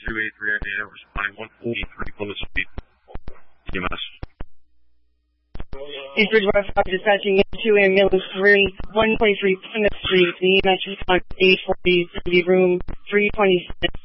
283 data, responding 143 Plymouth Street, TMS. East Bridgewater 5 dispatching into ambulance 123 Plymouth Street, the EMS response 840, room 326.